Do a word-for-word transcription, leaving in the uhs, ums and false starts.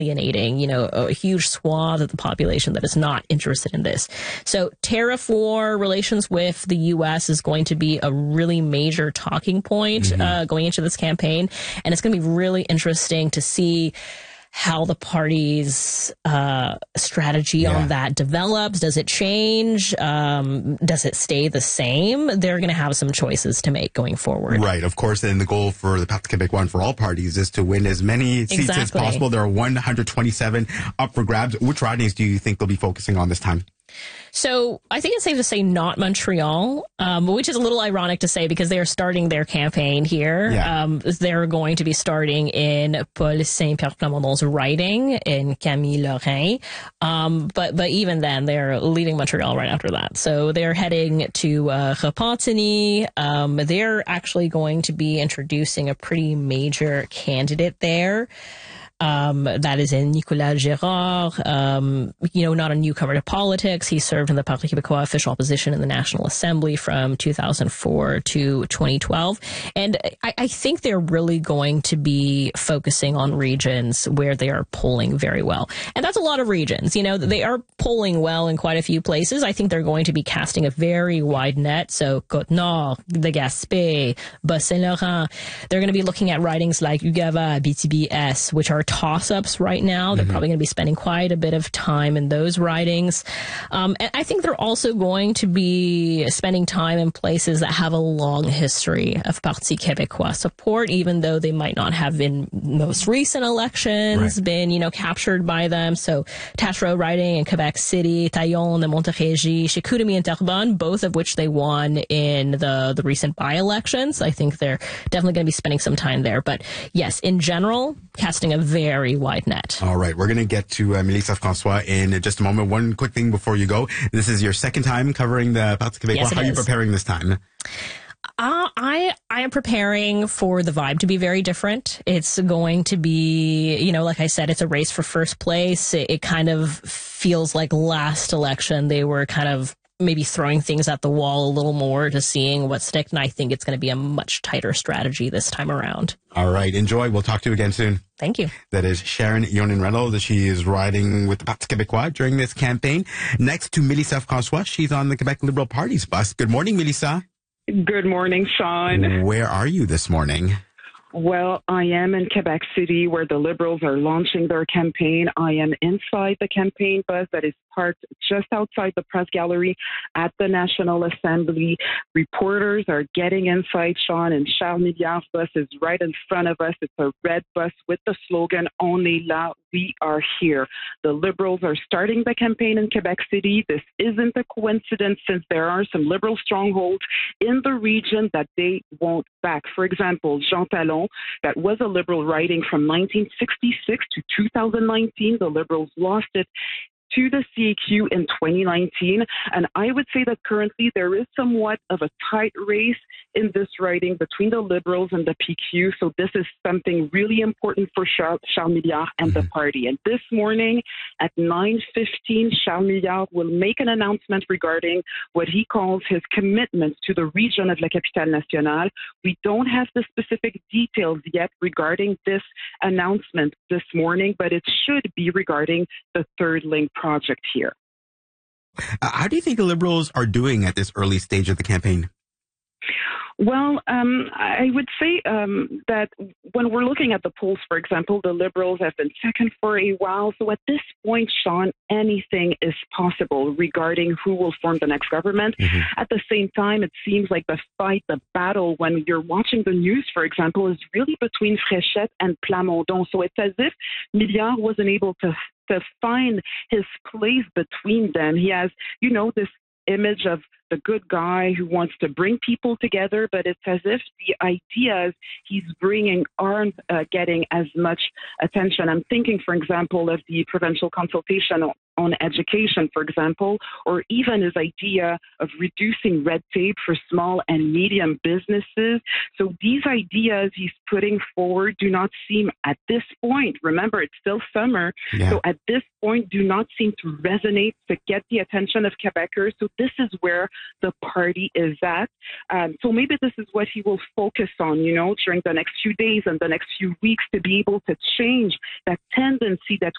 alienating, you know, a huge swath of the population that is not interested in this. So tariff war, relations with the U S is going to be a really major talking point mm-hmm. uh, going into this campaign. And it's going to be really interesting to see how the party's uh, strategy yeah. on that develops. Does it change? Um, does it stay the same? They're going to have some choices to make going forward. Right. Of course, then the goal for the Parti Québécois and for all parties is to win as many seats exactly. as possible. There are one hundred twenty-seven up for grabs. Which ridings do you think they'll be focusing on this time? So I think it's safe to say not Montreal, um, which is a little ironic to say because they are starting their campaign here. Yeah. Um, they're going to be starting in Paul Saint-Pierre Plamondon's riding in Camille Lorrain. Um, but, but even then, they're leaving Montreal right after that. So they're heading to uh, Repentigny. Um, they're actually going to be introducing a pretty major candidate there. Um, that is in Nicolas Gérard, um, you know, not a newcomer to politics. He served in the Parti Québécois official opposition in the National Assembly from two thousand four to twenty twelve. And I, I think they're really going to be focusing on regions where they are polling very well. And that's a lot of regions. You know, they are polling well in quite a few places. I think they're going to be casting a very wide net. So Côte-Nord, the Gaspé, Bas-Saint-Laurent. They're going to be looking at ridings like Ugava, Abitibi-S, which are toss-ups right now. They're mm-hmm. probably going to be spending quite a bit of time in those ridings. Um, and I think they're also going to be spending time in places that have a long history of Parti Québécois support, even though they might not have in most recent elections right. been, you know, captured by them. So Taschereau riding in Quebec City, Taillon and Montérégie, Chicoutimi and Terrebonne, both of which they won in the, the recent by-elections. I think they're definitely going to be spending some time there. But yes, in general, casting a very very wide net. All right. We're going to get to uh, Mélissa François in just a moment. One quick thing before you go. This is your second time covering the Parti Québécois. Yes, How are you preparing this time? Uh, I I am preparing for the vibe to be very different. It's going to be, you know, like I said, it's a race for first place. It, it kind of feels like last election they were kind of maybe throwing things at the wall a little more to seeing what stick. And I think it's going to be a much tighter strategy this time around. All right. Enjoy. We'll talk to you again soon. Thank you. That is Sharon Yonan-Reynolds. She is riding with the Parti Québécois during this campaign. Next to Mélissa François. She's on the Quebec Liberal Party's bus. Good morning, Mélissa. Good morning, Sean. Where are you this morning? Well, I am in Quebec City where the Liberals are launching their campaign. I am inside the campaign bus that is parked just outside the press gallery at the National Assembly. Reporters are getting inside, Sean, and Charles Milliard's bus is right in front of us. It's a red bus with the slogan, On est là, we are here. The Liberals are starting the campaign in Quebec City. This isn't a coincidence since there are some Liberal strongholds in the region that they won't back. For example, Jean Talon, that was a Liberal riding from nineteen sixty-six to two thousand nineteen. The Liberals lost it to the C A Q in twenty nineteen. And I would say that currently there is somewhat of a tight race in this riding between the Liberals and the P Q. So this is something really important for Charles, Charles Milliard and the party. And this morning at nine fifteen, Charles Milliard will make an announcement regarding what he calls his commitments to the region of La Capitale Nationale. We don't have the specific details yet regarding this announcement this morning, but it should be regarding the third link project here. Uh, how do you think the Liberals are doing at this early stage of the campaign? Well, um, I would say um, that when we're looking at the polls, for example, the Liberals have been second for a while. So at this point, Sean, anything is possible regarding who will form the next government. Mm-hmm. At the same time, it seems like the fight, the battle, when you're watching the news, for example, is really between Fréchette and Plamondon. So it's as if Milliard wasn't able to to find his place between them. He has, you know, this image of the good guy who wants to bring people together, but it's as if the ideas he's bringing aren't uh, getting as much attention. I'm thinking, for example, of the provincial consultation on education, for example, or even his idea of reducing red tape for small and medium businesses. So these ideas he's putting forward do not seem at this point, remember, it's still summer, yeah. so at this point do not seem to resonate, to get the attention of Quebecers. So this is where the party is at. Um, so maybe this is what he will focus on, you know, during the next few days and the next few weeks, to be able to change that tendency that